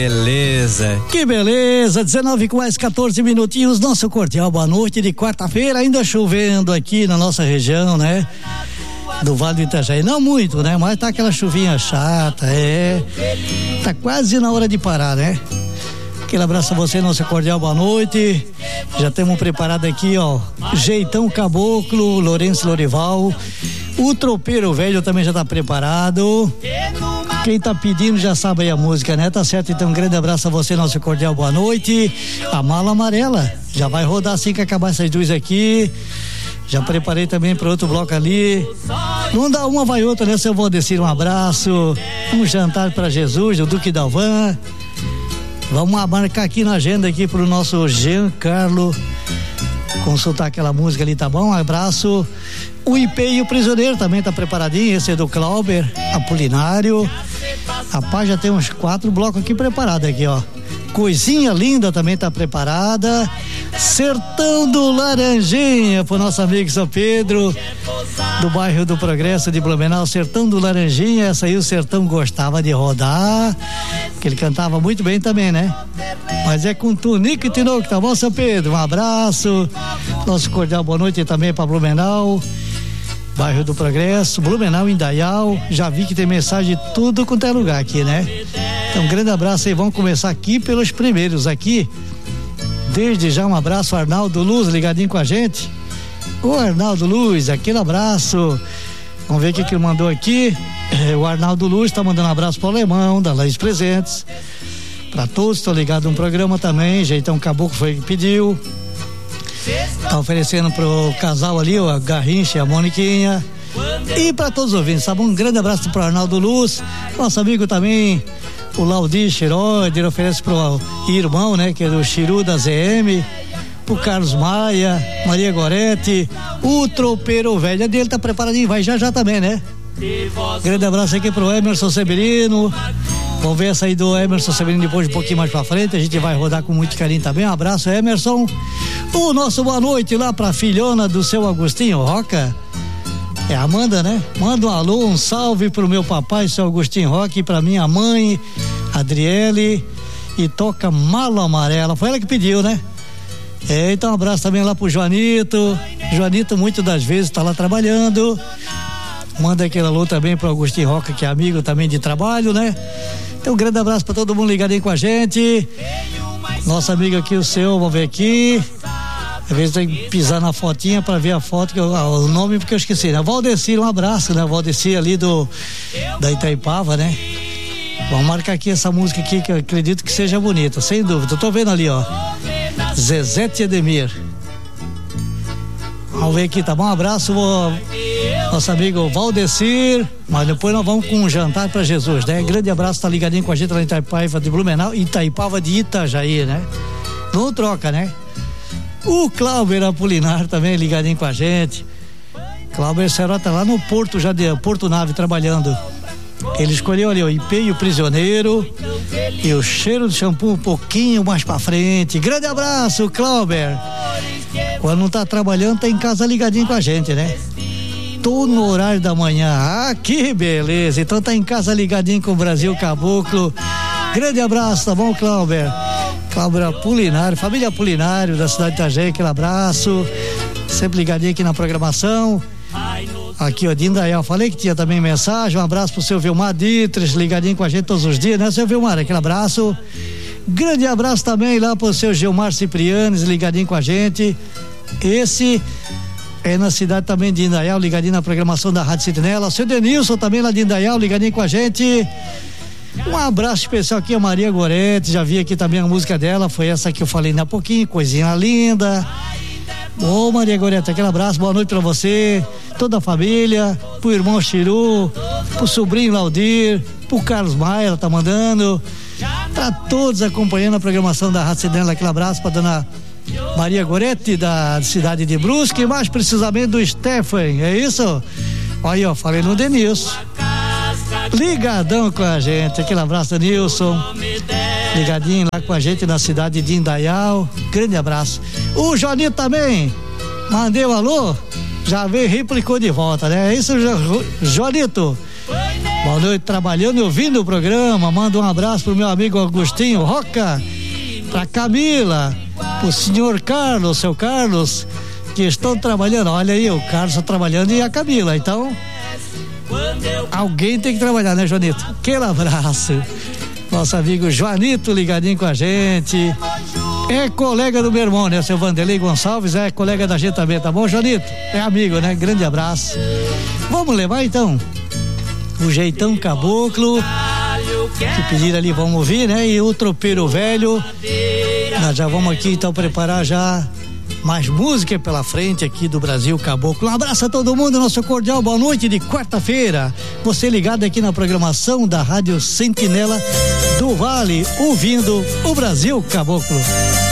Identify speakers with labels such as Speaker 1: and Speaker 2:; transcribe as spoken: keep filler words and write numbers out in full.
Speaker 1: Beleza.
Speaker 2: Que beleza, dezenove com mais quatorze minutinhos, nosso cordial boa noite de quarta-feira, ainda chovendo aqui na nossa região, né? Do Vale do Itajaí, não muito, né? Mas tá aquela chuvinha chata, é. Tá quase na hora de parar, né? Aquele abraço a você, nosso cordial boa noite. Já temos preparado aqui, ó, Jeitão Caboclo, Lourenço Lorival. O Tropeiro Velho também já tá preparado. Quem tá pedindo já sabe aí a música, né? Tá certo? Então um grande abraço a você, nosso cordial boa noite. A Mala Amarela já vai rodar assim que acabar essas duas aqui. Já preparei também para outro bloco ali. Não dá uma, vai outra, né? Seu Valdecir, um abraço. Um jantar para Jesus, o Duque Dalvan. Vamos marcar aqui na agenda aqui pro nosso Giancarlo consultar aquela música ali, tá bom? Um abraço. O I P e o Prisioneiro também tá preparadinho. Esse é do Clauber Apolinário. Rapaz, já tem uns quatro blocos aqui preparados aqui, ó. Coisinha Linda também tá preparada. Sertão do Laranjinha pro nosso amigo São Pedro, do bairro do Progresso de Blumenau. Sertão do Laranjinha, essa aí o Sertão gostava de rodar, que ele cantava muito bem também, né? Mas é com Tunico e Tinoco, tá bom, São Pedro? Um abraço, nosso cordial boa noite também pra Blumenau, bairro do Progresso, Blumenau, Indaial. Já vi que tem mensagem de tudo quanto é lugar aqui, né? Então um grande abraço aí, vamos começar aqui pelos primeiros aqui. Desde já um abraço, Arnaldo Luz, ligadinho com a gente. O Arnaldo Luz, aquele abraço. Vamos ver o que que ele mandou aqui. É, o Arnaldo Luz tá mandando um abraço pro Alemão, da Laís Presentes. Pra todos, estou ligado no programa também. Jeitão Caboclo foi que pediu. Tá oferecendo pro casal ali, o Garrincha e a Moniquinha. E pra todos os ouvintes, sabe? Um grande abraço pro Arnaldo Luz. Nosso amigo também, o Laudir Xiroide, ele oferece pro irmão, né, que é do Chiru da Z M, pro Carlos Maia, Maria Gorete, o Tropeiro Velho, a dele tá preparadinho, vai já já também, né? Grande abraço aqui pro Emerson Severino. Vamos ver essa aí do Emerson Severino depois um pouquinho mais pra frente, a gente vai rodar com muito carinho também. Um abraço, Emerson. O nosso boa noite lá pra filhona do seu Agostinho Roca. É a Amanda, né? Manda um alô, um salve pro meu papai, seu Agostinho Roque, e pra minha mãe, Adriele, e toca Mala Amarela. Foi ela que pediu, né? É, então um abraço também lá pro Joanito. Joanito, muitas das vezes, tá lá trabalhando. Manda aquele alô também pro Agostinho Roque, que é amigo também de trabalho, né? Então um grande abraço pra todo mundo ligado aí com a gente. Nosso amigo aqui, o seu, vamos ver aqui. Às vezes tem que pisar na fotinha pra ver a foto, que eu, ah, o nome porque eu esqueci, né? Valdecir, um abraço, né? Valdecir ali do da Itaipava, né? Vamos marcar aqui essa música aqui, que eu acredito que seja bonita, sem dúvida. Eu tô vendo ali, ó. Zezete Edemir. Vamos ver aqui, tá bom? Um abraço, nosso amigo Valdecir. Mas depois nós vamos com um jantar pra Jesus, né? Grande abraço, tá ligadinho com a gente lá em Itaipava de Blumenau, Itaipava de Itajaí, né? Não troca, né? O Clauber Apolinário também ligadinho com a gente. Clauber Seró tá lá no Porto, já de Porto Nave, trabalhando. Ele escolheu ali o I P e o Prisioneiro e o Cheiro de Shampoo um pouquinho mais pra frente. Grande abraço, Clauber. Quando não tá trabalhando, tá em casa ligadinho com a gente, né? Tô no horário da manhã. Ah, que beleza. Então tá em casa ligadinho com o Brasil Caboclo. Grande abraço, tá bom, Clauber? Clauber Apolinário, família Apolinário da cidade de Itajaí, aquele abraço, sempre ligadinho aqui na programação. Aqui, ó, de Indaial, falei que tinha também mensagem. Um abraço pro seu Vilmar Dietrich, ligadinho com a gente todos os dias, né, seu Vilmar? Aquele abraço. Grande abraço também lá pro seu Gilmar Ciprianes, ligadinho com a gente. Esse é na cidade também de Indaial, ligadinho na programação da Rádio Sentinela. Seu Denilson também lá de Indaial, ligadinho com a gente. Um abraço especial aqui a Maria Gorete, já vi aqui também a música dela, foi essa que eu falei há pouquinho, Coisinha Linda. Ô Maria Gorete, aquele abraço, boa noite pra você, toda a família, pro irmão Chiru, pro sobrinho Laudir, pro Carlos Maia, ela tá mandando, pra todos acompanhando a programação da Rádio Sentinela, aquele abraço pra dona Maria Gorete, da cidade de Brusque, mais precisamente do Stefan, é isso? Aí, ó, falei no Denilson. Ligadão com a gente, aquele abraço, Nilson, ligadinho lá com a gente na cidade de Indaial, grande abraço. O Joanito também, mandei um alô, já veio e replicou de volta, né? É isso, Joanito? Boa noite, trabalhando e ouvindo o programa. Manda um abraço pro meu amigo Agostinho Roca, pra Camila, pro senhor Carlos, seu Carlos, que estão trabalhando. Olha aí, o Carlos está trabalhando e a Camila. Então, alguém tem que trabalhar, né, Joanito? Aquele abraço. Nosso amigo Joanito ligadinho com a gente. É colega do meu irmão, né? Seu Vanderlei Gonçalves é colega da gente também, tá bom, Joanito? É amigo, né? Grande abraço. Vamos levar então o Jeitão Caboclo, que pediram ali, vamos ouvir, né? E o Tropeiro Velho. Nós já vamos aqui então preparar já mais música pela frente aqui do Brasil Caboclo. Um abraço a todo mundo, nosso cordial boa noite de quarta-feira. Você ligado aqui na programação da Rádio Sentinela do Vale, ouvindo o Brasil Caboclo.